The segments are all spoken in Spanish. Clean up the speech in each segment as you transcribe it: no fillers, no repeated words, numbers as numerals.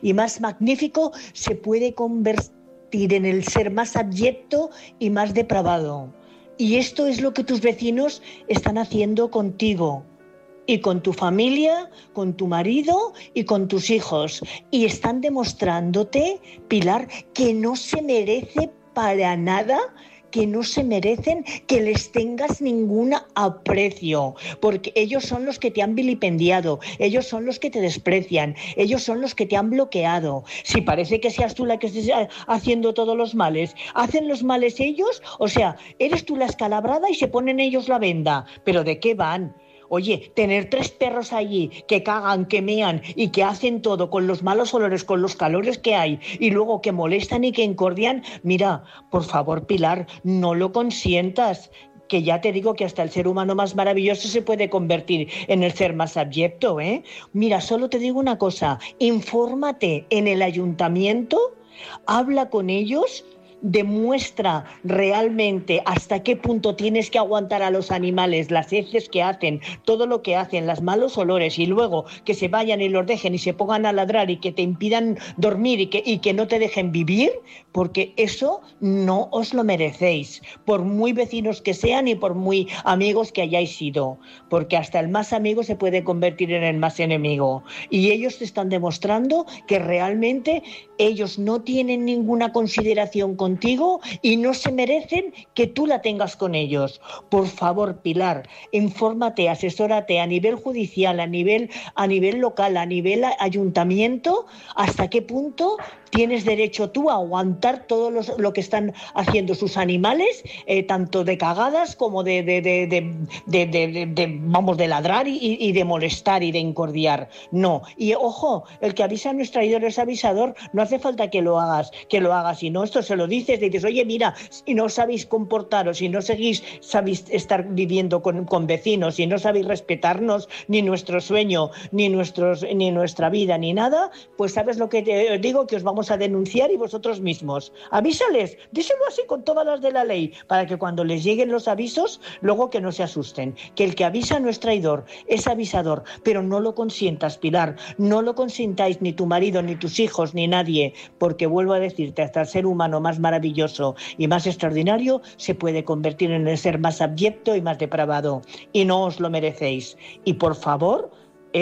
y más magnífico se puede convertir en el ser más abyecto y más depravado. Y esto es lo que tus vecinos están haciendo contigo y con tu familia, con tu marido y con tus hijos. Y están demostrándote, Pilar, que no se merece para nada, que no se merecen que les tengas ningún aprecio, porque ellos son los que te han vilipendiado, ellos son los que te desprecian, ellos son los que te han bloqueado. Si parece que seas tú la que estés haciendo todos los males, ¿hacen los males ellos? O sea, eres tú la escalabrada y se ponen ellos la venda. ¿Pero de qué van? Oye, tener 3 perros allí que cagan, que mean y que hacen todo con los malos olores, con los calores que hay y luego que molestan y que encordian, mira, por favor, Pilar, no lo consientas. Que ya te digo que hasta el ser humano más maravilloso se puede convertir en el ser más abyecto, ¿eh? Mira, solo te digo una cosa, infórmate en el ayuntamiento, habla con ellos, demuestra realmente hasta qué punto tienes que aguantar a los animales, las heces que hacen, todo lo que hacen, los malos olores, y luego que se vayan y los dejen y se pongan a ladrar y que te impidan dormir y que no te dejen vivir, porque eso no os lo merecéis, por muy vecinos que sean y por muy amigos que hayáis sido, porque hasta el más amigo se puede convertir en el más enemigo, y ellos te están demostrando que realmente ellos no tienen ninguna consideración contigo y no se merecen que tú la tengas con ellos. Por favor, Pilar, infórmate, asesórate a nivel judicial, a nivel local, a nivel ayuntamiento, hasta qué punto tienes derecho tú a aguantar todo lo que están haciendo sus animales, tanto de cagadas como de ladrar y de molestar y de incordiar. No. Y ojo, el que avisa no es traidor, es avisador. No hace falta que lo hagas. Si no, esto se lo dices, le dices, oye, mira, si no sabéis comportaros, si no sabéis estar viviendo con vecinos, si no sabéis respetarnos, ni nuestro sueño, ni nuestra vida, ni nada, pues sabes lo que te digo, que os vamos a denunciar y vosotros mismos. Avísales, díselo así con todas las de la ley, para que cuando les lleguen los avisos, luego que no se asusten. Que el que avisa no es traidor, es avisador, pero no lo consientas, Pilar, no lo consintáis ni tu marido, ni tus hijos, ni nadie, porque vuelvo a decirte, hasta el ser humano más maravilloso y más extraordinario se puede convertir en el ser más abyecto y más depravado, y no os lo merecéis. Y por favor,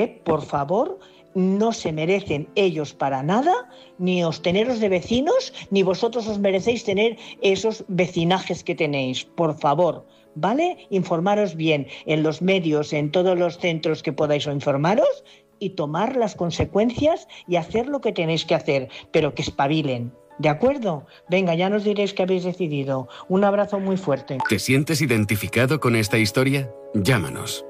no se merecen ellos para nada, ni os teneros de vecinos, ni vosotros os merecéis tener esos vecinajes que tenéis. Por favor, ¿vale? Informaros bien en los medios, en todos los centros que podáis informaros y tomar las consecuencias y hacer lo que tenéis que hacer, pero que espabilen. ¿De acuerdo? Venga, ya nos diréis qué habéis decidido. Un abrazo muy fuerte. ¿Te sientes identificado con esta historia? Llámanos.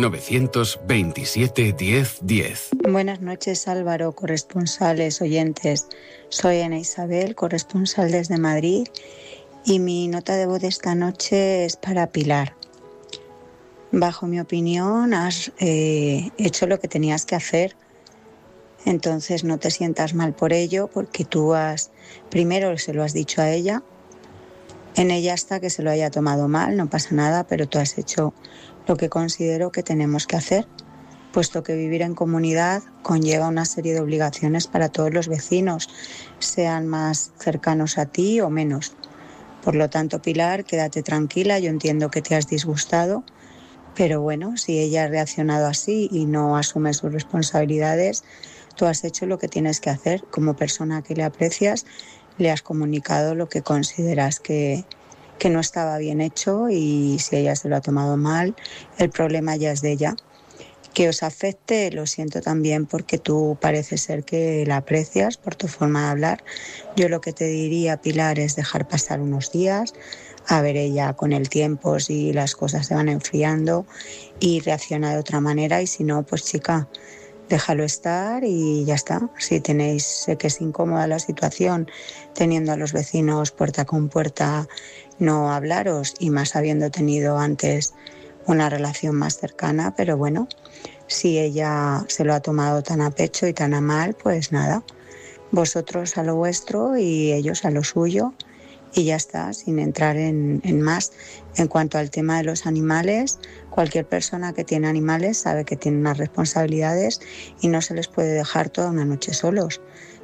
927 10 10. Buenas noches, Álvaro, corresponsales, oyentes. Soy Ana Isabel, corresponsal desde Madrid, y mi nota de voz de esta noche es para Pilar. Bajo mi opinión, has hecho lo que tenías que hacer. Entonces no te sientas mal por ello, porque tú primero se lo has dicho a ella. En ella está que se lo haya tomado mal, no pasa nada, pero tú has hecho lo que considero que tenemos que hacer, puesto que vivir en comunidad conlleva una serie de obligaciones para todos los vecinos, sean más cercanos a ti o menos. Por lo tanto, Pilar, quédate tranquila, yo entiendo que te has disgustado, pero bueno, si ella ha reaccionado así y no asume sus responsabilidades, tú has hecho lo que tienes que hacer. Como persona que le aprecias, le has comunicado lo que consideras que no estaba bien hecho, y si ella se lo ha tomado mal, el problema ya es de ella. Que os afecte, lo siento también, porque tú parece ser que la aprecias por tu forma de hablar. Yo lo que te diría, Pilar, es dejar pasar unos días, a ver ella con el tiempo si las cosas se van enfriando y reacciona de otra manera, y si no, pues chica, déjalo estar y ya está. Si sé que es incómoda la situación, teniendo a los vecinos puerta con puerta, no hablaros, y más habiendo tenido antes una relación más cercana, pero bueno, si ella se lo ha tomado tan a pecho y tan a mal, pues nada, vosotros a lo vuestro y ellos a lo suyo, y ya está, sin entrar en más. En cuanto al tema de los animales, cualquier persona que tiene animales sabe que tiene unas responsabilidades y no se les puede dejar toda una noche solos.